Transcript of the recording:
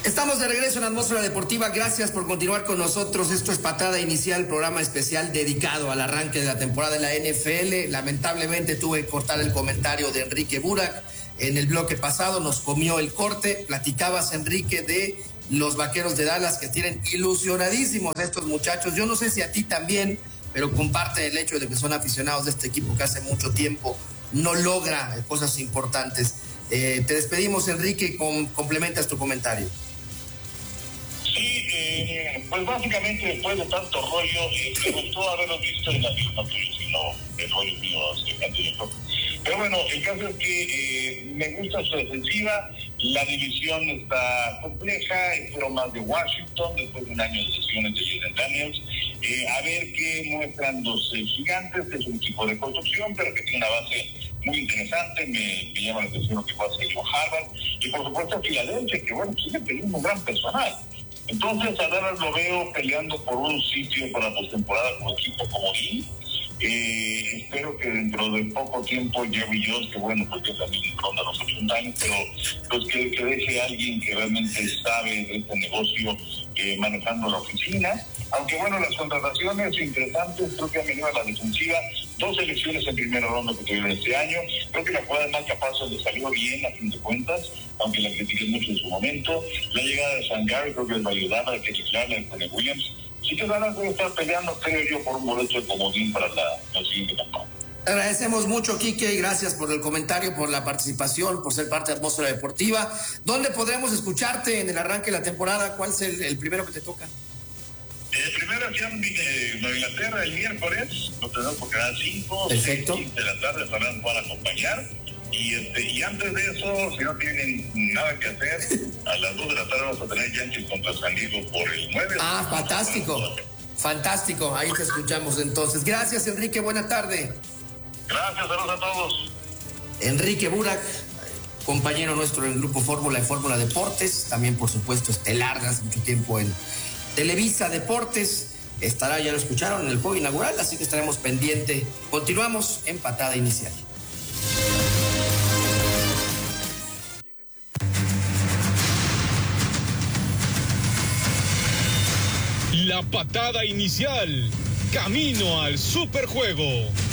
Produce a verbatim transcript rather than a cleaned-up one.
Estamos de regreso en Atmósfera Deportiva. Gracias por continuar con nosotros. Esto es Patada Inicial, programa especial dedicado al arranque de la temporada de la N F L. Lamentablemente tuve que cortar el comentario de Enrique Burak. En el bloque pasado nos comió el corte. Platicabas, Enrique, de los Vaqueros de Dallas, que tienen ilusionadísimos a estos muchachos. Yo no sé si a ti también, pero comparte el hecho de que son aficionados de este equipo que hace mucho tiempo no logra cosas importantes. Eh, te despedimos, Enrique, con, complementas tu comentario. Sí, eh, pues básicamente después de tanto rollo, eh, me gustó haberlo visto en la misma televisión, no el rollo mío hace Pero bueno, el caso es que eh, me gusta su defensiva, la división está compleja, espero más de Washington después de un año de sesiones de Jaden Daniels. Eh, a ver qué muestran los eh, gigantes, que es un equipo de construcción, pero que tiene una base muy interesante. Me, me llama la atención lo que puede hacer con Harvard. Y por supuesto Filadelfia, que bueno, sigue teniendo un gran personal. Entonces a Dallas lo veo peleando por un sitio para la postemporada como equipo comodín. Eh, espero que dentro de poco tiempo Jerry Jones, que bueno, porque también ronda los ochenta años, pero pues que, que deje a alguien que realmente sabe de este negocio eh, manejando la oficina. Aunque bueno, las contrataciones interesantes, creo que han venido a la defensiva, dos selecciones en primera ronda que tuvieron este año, creo que la jugada más capaz le salió bien a fin de cuentas, aunque la critiqué mucho en su momento. La llegada de Sangari creo que les va a ayudar a que titularla en Tony Williams. Sí que Dallas debe estar peleando, creo yo, por un boleto de comodín para la, la siguiente campaña. Agradecemos mucho, Quique, y gracias por el comentario, por la participación, por ser parte de Atmósfera Deportiva. ¿Dónde podremos escucharte en el arranque de la temporada? ¿Cuál es el, el primero que te toca? Eh, primero aquí en eh, Nueva Inglaterra el miércoles, lo tenemos por quedar cinco, Perfecto. seis de la tarde para poder acompañar. Y este y antes de eso, si no tienen nada que hacer, a las dos de la tarde vamos a tener Yankees contra San Diego por el nueve. Ah, fantástico. Fantástico, ahí te escuchamos entonces. Gracias, Enrique, buena tarde. Gracias, saludos a todos. Enrique Burak, compañero nuestro en el Grupo Fórmula y Fórmula Deportes, también por supuesto estelar hace mucho tiempo en Televisa Deportes, estará, ya lo escucharon, en el juego inaugural, así que estaremos pendiente. Continuamos en Patada Inicial. La Patada Inicial, camino al superjuego.